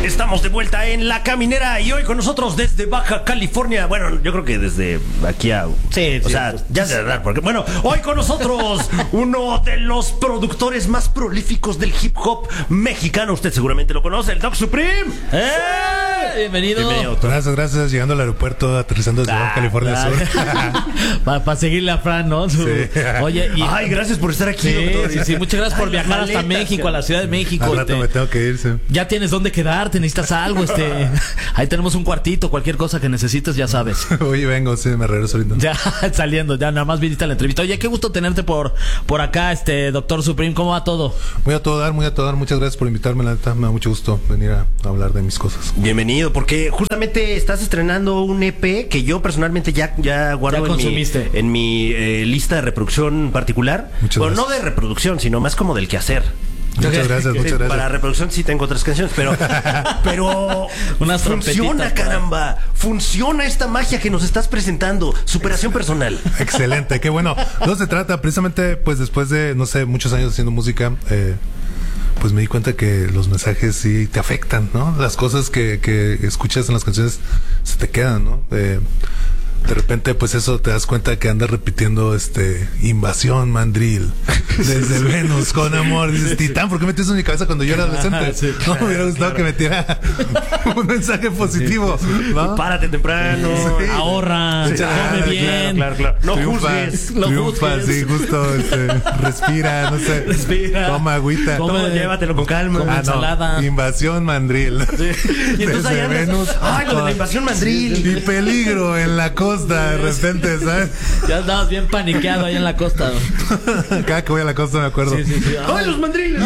Estamos de vuelta en La Caminera y hoy con nosotros desde Baja California. Bueno, yo creo que desde aquí a... Sí, o sea, ya se da, porque... Bueno, hoy con nosotros uno de los productores más prolíficos del hip hop mexicano. Usted seguramente lo conoce, el Doc Supreme. Bienvenido. Gracias. Llegando al aeropuerto, aterrizando desde Baja California Sur. Para seguirle a Fran, ¿no? Sí. Oye, Ay, gracias por estar aquí, doctor. Sí, muchas gracias por viajar hasta México, a la Ciudad de México. Al rato me tengo que ir, sí. Ya tienes dónde quedarte, necesitas algo, ahí tenemos un cuartito, cualquier cosa que necesites, ya sabes. Oye, vengo, sí, me regreso ahorita. Ya saliendo, ya nada más viniste a la entrevista. Oye, qué gusto tenerte por acá, Doctor Supreme, ¿cómo va todo? Muy a todo dar, muchas gracias por invitarme, la neta, me da mucho gusto venir a hablar de mis cosas. Bienvenido, porque justamente estás estrenando un EP que yo personalmente ya guardo en mi lista de reproducción particular. Bueno, no de reproducción, sino más como del quehacer. Muchas gracias. Para reproducción sí tengo otras canciones, pero unas funciona, caramba. Funciona esta magia que nos estás presentando. Superación personal. Excelente, qué bueno. No se trata, precisamente, pues después de, no sé, muchos años haciendo música, pues me di cuenta que los mensajes sí te afectan, ¿no? Las cosas que escuchas en las canciones se te quedan, ¿no? De repente, pues eso te das cuenta que andas repitiendo invasión mandril desde Venus con amor. Dices, Titán, ¿por qué metes eso en mi cabeza cuando yo era adolescente? Sí, no, me hubiera gustado que metiera un mensaje positivo, ¿no? Párate temprano, ahorra, come bien. Claro. No juzgues. Triunfa, sí, justo, respira, no sé. Toma agüita. Llévatelo con calma. Come ensalada. No, invasión mandril. Sí. Y entonces desde Venus. Ay, lo de la invasión mandril. Y peligro en la costa, de repente, ¿sabes? Ya andabas bien paniqueado ahí en la costa, ¿no? Cada que voy a la costa me acuerdo. Sí. ¡Ay, los mandriles!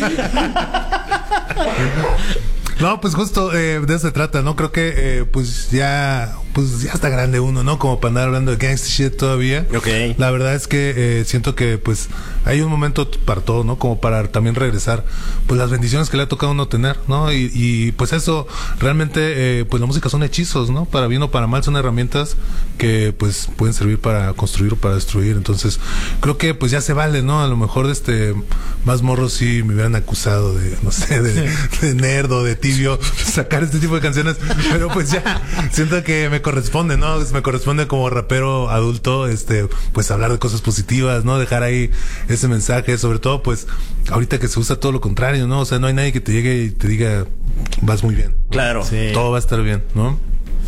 No, pues justo de eso se trata, ¿no? Creo que pues ya está grande uno, ¿no? Como para andar hablando de gangsta shit todavía. Ok. La verdad es que siento que pues hay un momento para todo, ¿no? Como para también regresar pues las bendiciones que le ha tocado a uno tener, ¿no? Y pues eso realmente pues la música son hechizos, ¿no? Para bien o para mal son herramientas que pues pueden servir para construir o para destruir. Entonces creo que pues ya se vale, ¿no? A lo mejor más morros sí me hubieran acusado de, no sé, de nerd o de tibio sacar este tipo de canciones, pero pues ya siento que me corresponde, ¿no? Me corresponde como rapero adulto, pues hablar de cosas positivas, ¿no? Dejar ahí ese mensaje, sobre todo pues ahorita que se usa todo lo contrario, ¿no? O sea, no hay nadie que te llegue y te diga vas muy bien. Claro. Sí. Todo va a estar bien, ¿no?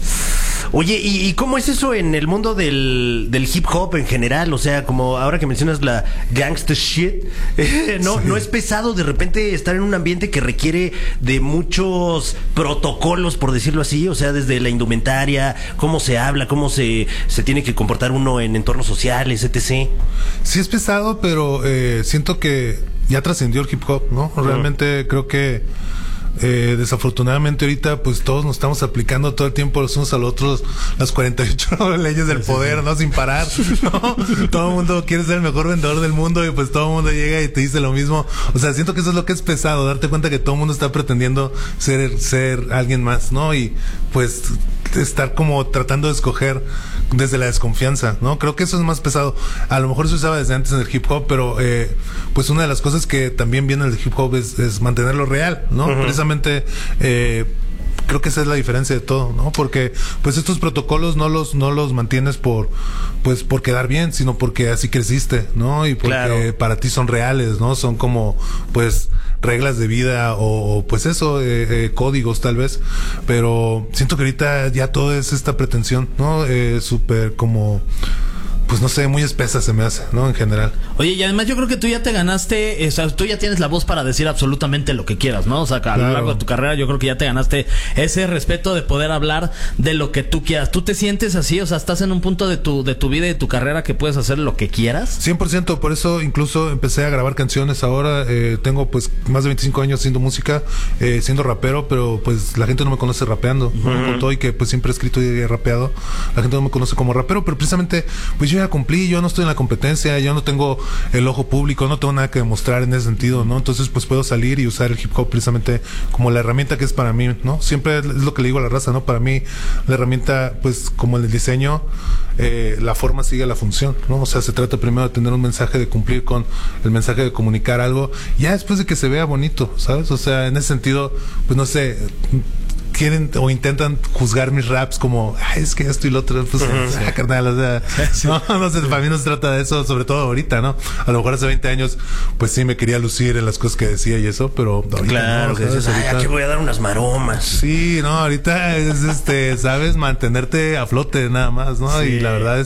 Oye, ¿y cómo es eso en el mundo del hip hop en general? O sea, como ahora que mencionas la gangsta shit, ¿no es pesado de repente estar en un ambiente que requiere de muchos protocolos, por decirlo así? O sea, desde la indumentaria, cómo se habla, cómo se tiene que comportar uno en entornos sociales, etc. Sí es pesado, pero siento que ya trascendió el hip hop, ¿no? Realmente creo que desafortunadamente ahorita pues todos nos estamos aplicando todo el tiempo los unos a los otros las 48 leyes del poder, ¿no? Sin parar, ¿no? Todo el mundo quiere ser el mejor vendedor del mundo y pues todo el mundo llega y te dice lo mismo. O sea, siento que eso es lo que es pesado, darte cuenta que todo el mundo está pretendiendo ser alguien más, ¿no? Y pues estar como tratando de escoger desde la desconfianza, ¿no? Creo que eso es más pesado. A lo mejor se usaba desde antes en el hip hop, pero pues una de las cosas que también viene del hip hop es mantenerlo real, ¿no? Uh-huh. Precisamente creo que esa es la diferencia de todo, ¿no? Porque pues estos protocolos no los mantienes por quedar bien, sino porque así creciste, ¿no? Y porque para ti son reales, ¿no? Son como pues reglas de vida o pues eso, códigos tal vez, pero siento que ahorita ya todo es esta pretensión, ¿no? Súper como pues no sé, muy espesa se me hace, ¿no? En general. Oye, y además yo creo que tú ya te ganaste, o sea, tú ya tienes la voz para decir absolutamente lo que quieras, ¿no? O sea, que a lo largo de tu carrera yo creo que ya te ganaste ese respeto de poder hablar de lo que tú quieras. ¿Tú te sientes así? O sea, ¿estás en un punto de tu vida y de tu carrera que puedes hacer lo que quieras? 100%, por eso incluso empecé a grabar canciones ahora. Tengo pues más de 25 años haciendo música, siendo rapero, pero pues la gente no me conoce rapeando, ¿no? Con todo y que pues siempre he escrito y he rapeado, la gente no me conoce como rapero, pero precisamente pues yo yo ya cumplí, yo no estoy en la competencia, yo no tengo el ojo público, no tengo nada que demostrar en ese sentido, ¿no? Entonces pues puedo salir y usar el hip hop precisamente como la herramienta que es para mí, ¿no? Siempre es lo que le digo a la raza, ¿no? Para mí la herramienta, pues como el diseño, la forma sigue la función, ¿no? O sea, se trata primero de tener un mensaje, de cumplir con el mensaje, de comunicar algo, ya después de que se vea bonito, ¿sabes? O sea, en ese sentido, pues no sé, quieren o intentan juzgar mis raps como, ay, es que esto y lo otro, pues, carnal, o sea, no sé, para mí no se trata de eso, sobre todo ahorita, ¿no? A lo mejor hace 20 años, pues sí me quería lucir en las cosas que decía y eso, pero ahorita claro, no, que dices, ay, aquí voy a dar unas maromas. Sí, no, ahorita es, sabes, mantenerte a flote nada más, ¿no? Sí. Y la verdad,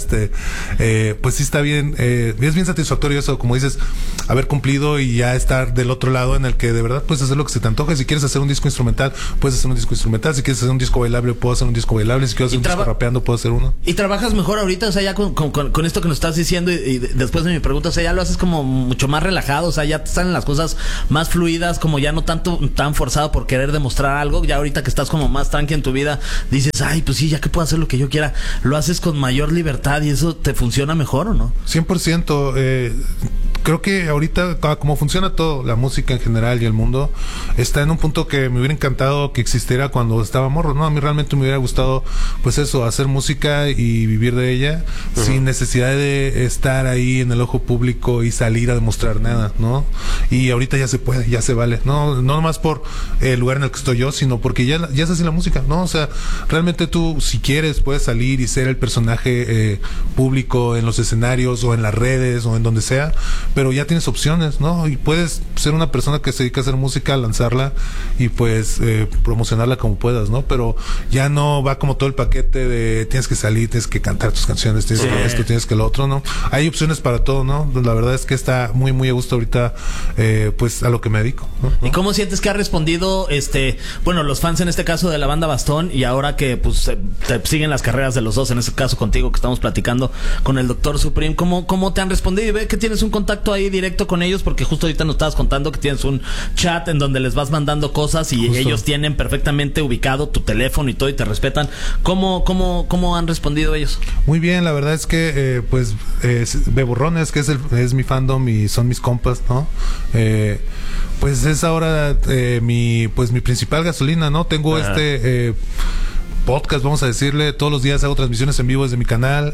pues sí está bien, es bien satisfactorio eso, como dices, haber cumplido y ya estar del otro lado en el que de verdad puedes hacer lo que se te antoje. Si quieres hacer un disco instrumental, puedes hacer un disco instrumental. Si quieres hacer un disco bailable, puedo hacer un disco bailable. Si quiero hacer un disco rapeando, puedo hacer uno. ¿Y trabajas mejor ahorita? O sea, ya con esto que nos estás diciendo y después de mi pregunta, o sea, ya lo haces como mucho más relajado, o sea, ya te salen las cosas más fluidas, como ya no tan forzado por querer demostrar algo. Ya ahorita que estás como más tranqui en tu vida, dices, ay, pues sí, ya que puedo hacer lo que yo quiera. ¿Lo haces con mayor libertad y eso te funciona mejor o no? 100%. Creo que ahorita, como funciona todo, la música en general y el mundo, está en un punto que me hubiera encantado que existiera cuando estaba morro, ¿no? A mí realmente me hubiera gustado, pues eso, hacer música y vivir de ella, sin necesidad de estar ahí en el ojo público y salir a demostrar nada, ¿no? Y ahorita ya se puede, ya se vale, no nomás por el lugar en el que estoy yo, sino porque ya es así la música, ¿no? O sea, realmente tú, si quieres, puedes salir y ser el personaje público en los escenarios o en las redes o en donde sea, pero ya tienes opciones, ¿no? Y puedes ser una persona que se dedica a hacer música, lanzarla y pues promocionarla como puedas, ¿no? Pero ya no va como todo el paquete de tienes que salir, tienes que cantar tus canciones, tienes que esto, tienes que lo otro, ¿no? Hay opciones para todo, ¿no? La verdad es que está muy, muy a gusto ahorita, pues a lo que me dedico, ¿no? ¿Y cómo sientes que ha respondido, bueno, los fans en este caso de la banda Bastón y ahora que pues te siguen las carreras de los dos, en este caso contigo que estamos platicando con el Dr. Supreme, ¿cómo te han respondido? Y ve que tienes un contacto ahí directo con ellos, porque justo ahorita nos estabas contando que tienes un chat en donde les vas mandando cosas y ellos tienen perfectamente ubicado tu teléfono y todo y te respetan. ¿Cómo han respondido ellos? Muy bien, la verdad es que pues Beburrones, que es mi fandom y son mis compas, ¿no? Pues es ahora mi principal gasolina, ¿no? Tengo podcast, vamos a decirle, todos los días hago transmisiones en vivo desde mi canal,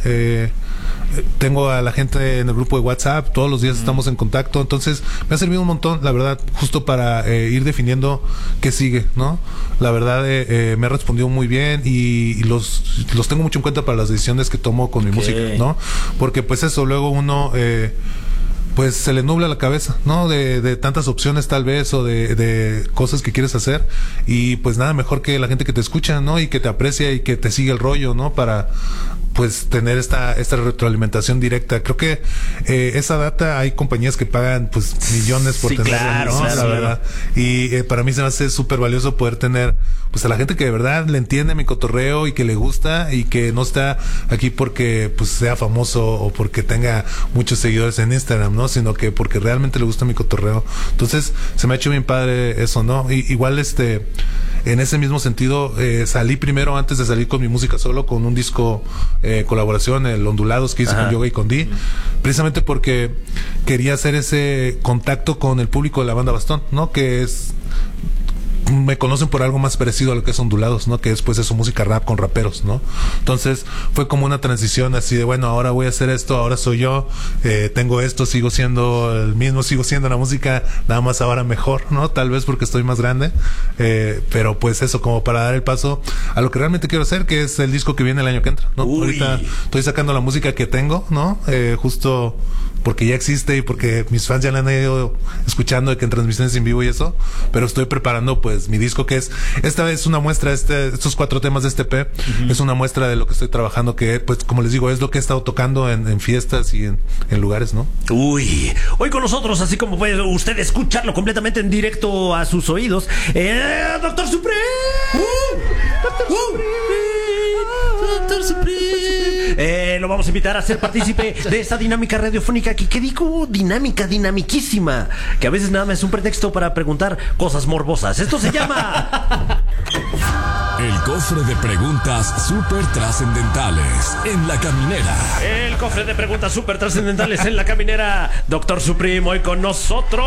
tengo a la gente en el grupo de WhatsApp, todos los días estamos en contacto, entonces me ha servido un montón, la verdad, justo para ir definiendo qué sigue, ¿no? La verdad, me ha respondido muy bien y los tengo mucho en cuenta para las decisiones que tomo con mi música, ¿no? Porque pues eso, luego uno pues se le nubla la cabeza, ¿no? De tantas opciones tal vez o de cosas que quieres hacer y pues nada mejor que la gente que te escucha, ¿no? Y que te aprecia y que te sigue el rollo, ¿no? Para pues tener esta retroalimentación directa. Creo que esa data hay compañías que pagan pues millones por tenerla, claro, ¿no? claro, la verdad. Y para mí se me hace súper valioso poder tener pues a la gente que de verdad le entiende mi cotorreo y que le gusta y que no está aquí porque pues sea famoso o porque tenga muchos seguidores en Instagram, ¿no? Sino que porque realmente le gusta mi cotorreo. Entonces se me ha hecho bien padre eso, ¿no? Igual en ese mismo sentido salí primero, antes de salir con mi música solo, con un disco colaboración, el Ondulados, que hice con Yoga y con Di, precisamente porque quería hacer ese contacto con el público de la banda Bastón, ¿no? Que me conocen por algo más parecido a lo que es Ondulados, ¿no? Que después es su música rap con raperos, ¿no? Entonces fue como una transición así de, bueno, ahora voy a hacer esto, ahora soy yo, tengo esto, sigo siendo el mismo, sigo siendo la música, nada más ahora mejor, ¿no? Tal vez porque estoy más grande, pero pues eso, como para dar el paso a lo que realmente quiero hacer, que es el disco que viene el año que entra, ¿no? Ahorita estoy sacando la música que tengo, ¿no? Justo porque ya existe y porque mis fans ya la han ido escuchando de que en transmisiones en vivo y eso, pero estoy preparando pues mi disco, que es esta vez una muestra, estos 4 temas de este EP, es una muestra de lo que estoy trabajando, que pues como les digo, es lo que he estado tocando en fiestas y en lugares, ¿no? Hoy con nosotros, así como puede usted escucharlo completamente en directo a sus oídos, Dr. Supreme. Dr. Supreme. Lo vamos a invitar a ser partícipe de esta dinámica radiofónica que digo dinamiquísima, que a veces nada más es un pretexto para preguntar cosas morbosas. Esto se llama El cofre de preguntas súper trascendentales en La Caminera. El cofre de preguntas súper trascendentales en La Caminera. Doctor Supreme, hoy con nosotros.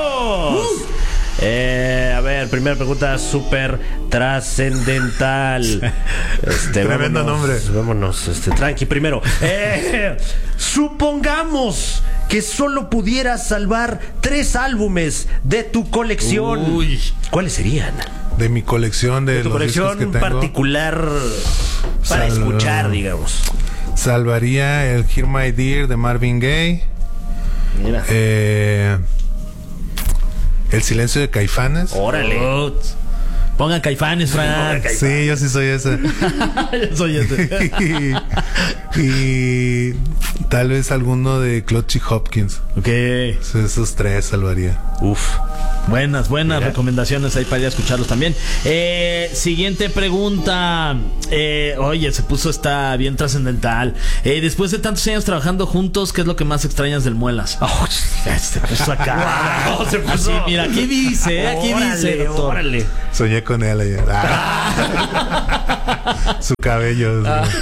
A ver, primera pregunta súper trascendental. Tremendo nombre. Vámonos, tranqui primero. Supongamos que solo pudieras salvar 3 álbumes de tu colección. Uy. ¿Cuáles serían? De mi colección, de Tu los colección discos que tengo, particular para escuchar, digamos. salvaría el Hear My Dear de Marvin Gaye. Mira. El silencio de Caifanes. Órale. Pongan Caifanes, Fran. Sí, yo sí soy ese. Yo soy ese. y tal vez alguno de Clutchy Hopkins. Ok. Esos 3 salvaría. Uf. Buenas recomendaciones ahí para ir a escucharlos también. Siguiente pregunta. Oye, se puso esta bien trascendental. Después de tantos años trabajando juntos, ¿qué es lo que más extrañas del Muelas? Oh, Se puso acá. Wow, se puso. Sí, mira, aquí dice, Órale, doctor. órale. Soñé con él ayer. Su cabello.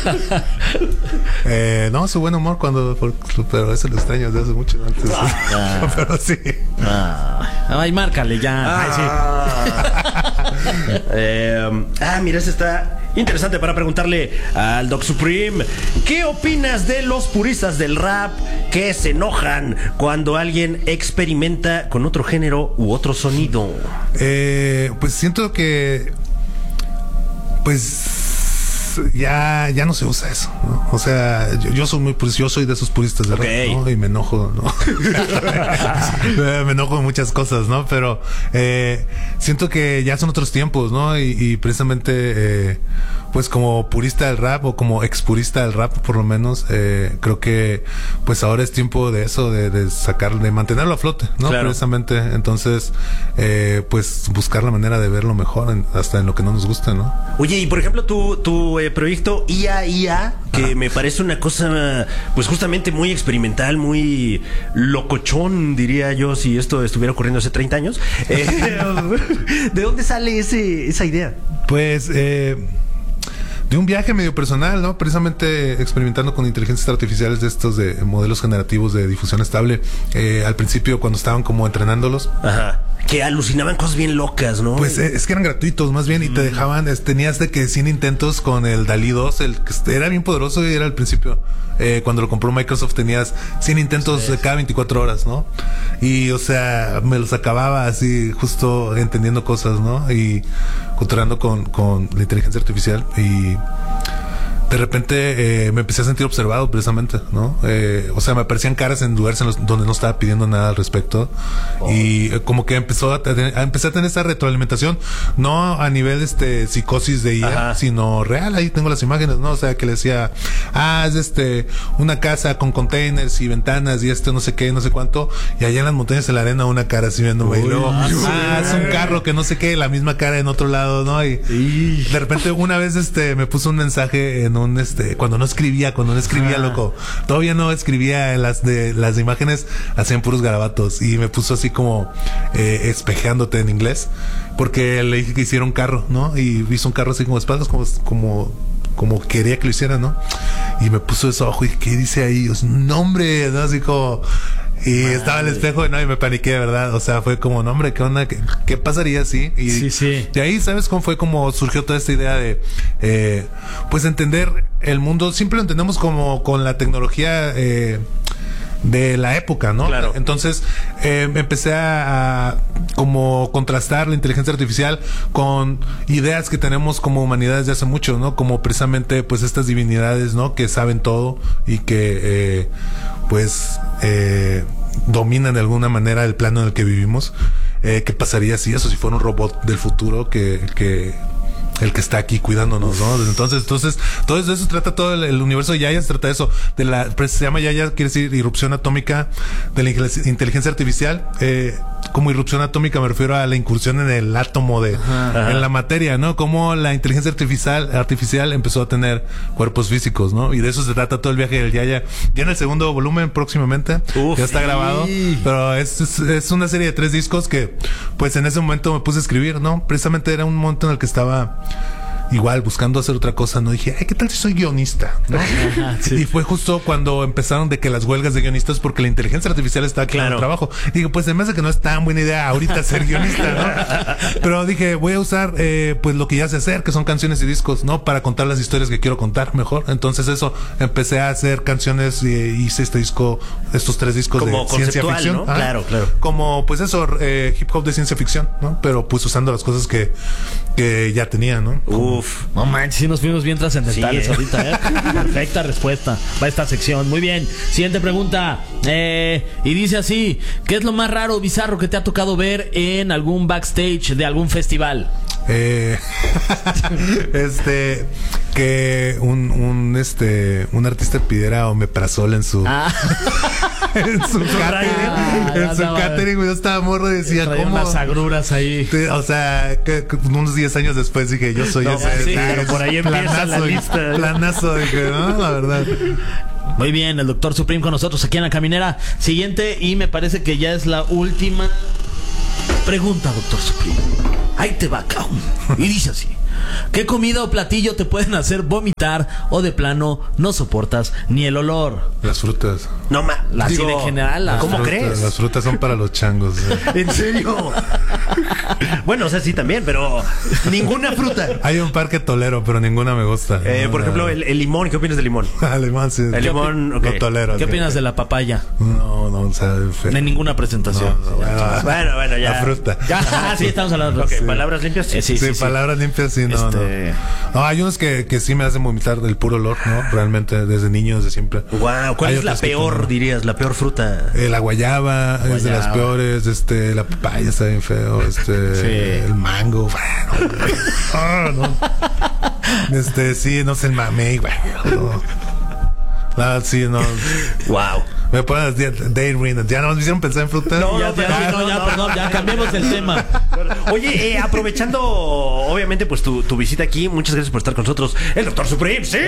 No, su buen humor pero eso lo extraño desde hace mucho antes. Pero sí. Ay, márcale ya. Mira, ese está interesante para preguntarle al Doc Supreme. ¿Qué opinas de los puristas del rap que se enojan cuando alguien experimenta con otro género u otro sonido? Pues siento que ya no se usa eso, ¿no? O sea, yo soy muy purista, yo soy de esos puristas de rap, ¿no? Y me enojo, ¿no? Me enojo en muchas cosas, ¿no? Pero siento que ya son otros tiempos, ¿no? Y precisamente pues como purista del rap o como expurista del rap, por lo menos, creo que pues ahora es tiempo de eso, de sacar, de mantenerlo a flote, ¿no? Claro. Precisamente, entonces pues buscar la manera de verlo mejor hasta en lo que no nos gusta, ¿no? Oye, y por ejemplo tu proyecto IA, que me parece una cosa pues justamente muy experimental, muy locochón, diría yo, si esto estuviera ocurriendo hace 30 años. ¿De dónde sale esa idea? Pues de un viaje medio personal, ¿no? Precisamente experimentando con inteligencias artificiales de estos de modelos generativos de difusión estable. Al principio, cuando estaban como entrenándolos. Ajá. Que alucinaban cosas bien locas, ¿no? Pues es que eran gratuitos, más bien, y te dejaban, tenías de que 100 intentos con el DALL-E 2, que era bien poderoso y era al principio. Cuando lo compró Microsoft tenías 100 intentos de cada 24 horas, ¿no? Y, o sea, me los acababa así, justo entendiendo cosas, ¿no? Y controlando con la inteligencia artificial. Y de repente me empecé a sentir observado, precisamente, ¿no? O sea, me aparecían caras en lugares donde no estaba pidiendo nada al respecto. Y como que empecé a tener esta retroalimentación, no a nivel psicosis de IA, sino real. Ahí tengo las imágenes, ¿no? O sea, que le decía, es una casa con containers y ventanas y no sé qué, no sé cuánto, y allá en las montañas de la arena una cara así viéndome. Y luego, es un carro que no sé qué, la misma cara en otro lado, ¿no? Y de repente una vez me puso un mensaje en cuando no escribía, loco, todavía no escribía las imágenes, hacían puros garabatos, y me puso así como espejeándote en inglés, porque le dije que hiciera un carro, ¿no? Y hizo un carro así como espaldas, como quería que lo hiciera, ¿no? Y me puso eso ojo, y ¿qué dice ahí? Un nombre, ¿no? Así como... Y estaba el espejo, ¿no? Y me paniqué, de verdad. O sea, fue como, no, hombre, ¿qué onda? ¿Qué pasaría si? Y sí. de ahí, ¿sabes cómo fue? Como surgió toda esta idea de, pues, entender el mundo. Siempre lo entendemos como con la tecnología de la época, ¿no? Claro. Entonces, empecé a como contrastar la inteligencia artificial con ideas que tenemos como humanidad desde hace mucho, ¿no? Como precisamente, pues, estas divinidades, ¿no? Que saben todo y que, dominan de alguna manera el plano en el que vivimos. ¿Qué pasaría si fuera un robot del futuro que el que está aquí cuidándonos, ¿no? Entonces todo eso trata, todo el universo de Yaya se trata de eso, se llama Yaya, quiere decir irrupción atómica de la inteligencia artificial. Como irrupción atómica me refiero a la incursión en el átomo en la materia, ¿no? Como la inteligencia artificial empezó a tener cuerpos físicos, ¿no? Y de eso se trata todo el viaje del Yaya. Ya en el segundo volumen próximamente, ya está grabado, pero es una serie de 3 discos que, pues, en ese momento me puse a escribir, ¿no? Precisamente era un momento en el que estaba igual buscando hacer otra cosa, no dije, ay, ¿qué tal si soy guionista? ¿No? Sí. Y fue justo cuando empezaron de que las huelgas de guionistas, porque la inteligencia artificial está creando trabajo. Dije, pues se me hace que no es tan buena idea ahorita ser guionista, ¿no? Pero dije, voy a usar pues lo que ya sé hacer, que son canciones y discos, ¿no? Para contar las historias que quiero contar mejor. Entonces eso, empecé a hacer canciones y hice estos 3 discos como de ciencia ficción, ¿no? Claro. Como pues eso, hip hop de ciencia ficción, ¿no? Pero pues usando las cosas que ya tenía, ¿no? Uf. No manches, sí nos fuimos bien trascendentales ahorita, ¿eh? Perfecta respuesta para esta sección. Muy bien. Siguiente pregunta. Y dice así: ¿qué es lo más raro o bizarro que te ha tocado ver en algún backstage de algún festival? Que un artista pidiera omeprazol en su en su catering, yo estaba morro y decía, traía ¿cómo? unas agruras ahí. O sea, que unos 10 años después dije, yo soy ese. Sí, claro, por ahí empieza la lista. Planazo, dije, no, la verdad. Muy bien, el Dr. Supreme con nosotros aquí en La Caminera. Siguiente, y me parece que ya es la última pregunta, Dr. Supreme. Ahí te va, cabrón. Y dice así: ¿qué comida o platillo te pueden hacer vomitar o de plano no soportas ni el olor? Las frutas. No más. Así de general. ¿Cómo crees? Las frutas son para los changos. ¿En serio? Bueno, o sea, sí también, pero ninguna fruta. Hay un par que tolero, pero ninguna me gusta. Por ejemplo, el limón. ¿Qué opinas del limón? El limón, sí. El limón, ok. Lo tolero. ¿Qué opinas de la papaya? No, o sea, De ninguna presentación. Bueno, ya. La fruta. Sí, estamos hablando de Ok, sí. palabras limpias. Sí, palabras limpias, sí, no. No, hay unos que sí me hacen vomitar del puro olor, ¿no? Realmente, desde niño, desde siempre. Wow, ¿cuál Hay es la otras que peor, no. dirías? La peor fruta. La guayaba es de las peores, la papaya está bien feo, el mango, bueno. Sí, no sé, el mamey, güey. Sí, no. Wow. Me ponen Daydream. Ya no me hicieron pensar en frutas. Perdón, ya cambiemos el tema. Oye, aprovechando, obviamente, pues tu visita aquí, muchas gracias por estar con nosotros. El Dr. Supreme, sí.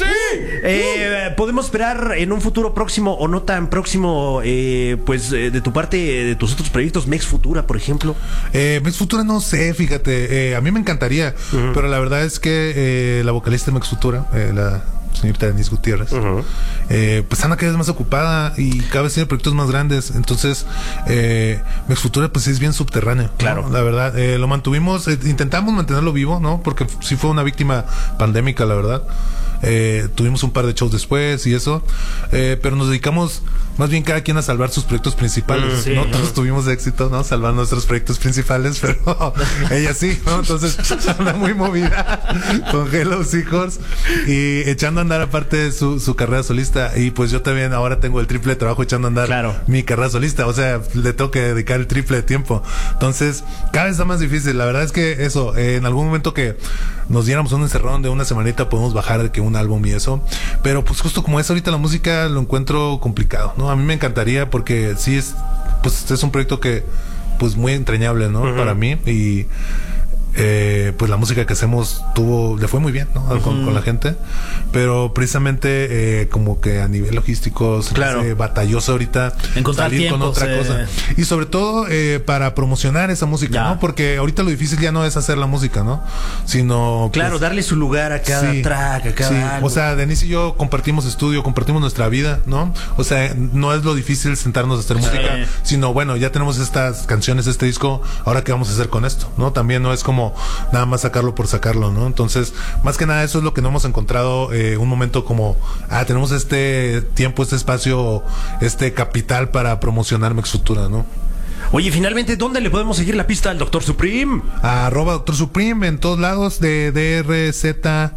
¿Podemos esperar en un futuro próximo o no tan próximo, pues, de tu parte, de tus otros proyectos, Mex Futura, por ejemplo? Mex Futura no sé, fíjate. A mí me encantaría, pero la verdad es que la vocalista de Mex Futura, la señorita Denise Gutiérrez, pues anda cada vez más ocupada y cada vez tiene proyectos más grandes. Entonces Mex Futura pues es bien subterráneo, claro, ¿no? La verdad, lo mantuvimos, intentamos mantenerlo vivo, ¿no? Porque sí fue una víctima pandémica, la verdad. Tuvimos un par de shows después y eso, pero nos dedicamos más bien cada quien a salvar sus proyectos principales. No todos tuvimos éxito, ¿no? Salvar nuestros proyectos principales, pero ella sí, ¿no? Entonces anda muy movida con Hello Seahorse y echando a andar aparte su carrera solista. Y pues yo también ahora tengo el triple de trabajo echando a andar mi carrera solista. O sea, le tengo que dedicar el triple de tiempo. Entonces, cada vez está más difícil. La verdad es que eso, en algún momento que nos diéramos un encerrón de una semanita, podemos bajar de que un álbum y eso. Pero pues justo como es ahorita la música, lo encuentro complicado, ¿no? A mí me encantaría porque sí es, pues es un proyecto que, pues muy entrañable, ¿no? Para mí. Y pues la música que hacemos le fue muy bien, ¿no? Con la gente, pero precisamente como que a nivel logístico batalloso ahorita encontrar salir tiempos, con otra cosa, y sobre todo para promocionar esa música, ¿no? Porque ahorita lo difícil ya no es hacer la música, ¿no? Sino pues, darle su lugar a cada track, a cada álbum. O sea, Denise y yo compartimos estudio, compartimos nuestra vida, ¿no? O sea, no es lo difícil sentarnos a hacer música, sino bueno, ya tenemos estas canciones, este disco, ahora qué vamos a hacer con esto, ¿no? También no es como nada más sacarlo por sacarlo, ¿no? Entonces, más que nada eso es lo que no hemos encontrado, un momento como, tenemos este tiempo, este espacio, este capital para promocionar Mex Futura, ¿no? Oye, finalmente, ¿dónde le podemos seguir la pista al Dr. Supreme? @Dr. Supreme en todos lados, de DRZ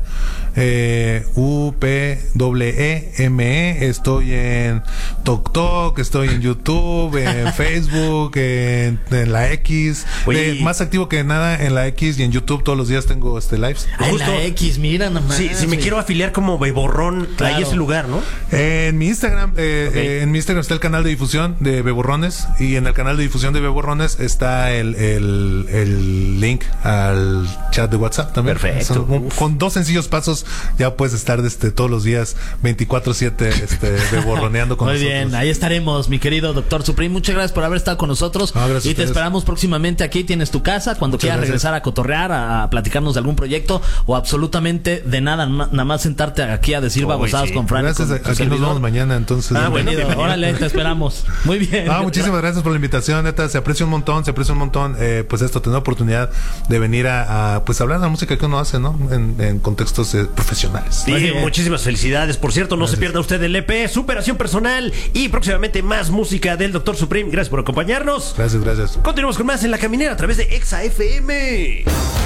UPEME. Estoy en TikTok, estoy en YouTube, en Facebook, en la X. Más activo que nada en la X y en YouTube todos los días tengo lives. En la X, mira nomás. Si me quiero afiliar como Beborrón, ahí es el lugar, ¿no? En mi Instagram, en mi Instagram está el canal de difusión de Beborrones, y en el canal de difusión descripción de Beborrones está el link al chat de WhatsApp también. Perfecto. Con 2 sencillos pasos ya puedes estar todos los días 24/7 beborroneando con Muy nosotros. bien, ahí estaremos, mi querido Dr. Supreme. Muchas gracias por haber estado con nosotros. Gracias y a te ustedes. esperamos próximamente aquí. Tienes tu casa. Cuando quieras regresar a cotorrear, a platicarnos de algún proyecto o absolutamente de nada, nada más sentarte aquí a decir babosadas con Fran. Gracias, con tu aquí nos servidor. vemos mañana, entonces. Bienvenido. Órale, te esperamos. Muy bien. Muchísimas gracias por la invitación, neta, se aprecia un montón, pues esto, tener oportunidad de venir a pues hablar de la música que uno hace, ¿no? En contextos profesionales. Y muchísimas felicidades. Por cierto, no se pierda usted el EP Superación Personal y próximamente más música del Dr. Supreme. Gracias por acompañarnos. Gracias. Continuamos con más en La Caminera a través de Exa FM.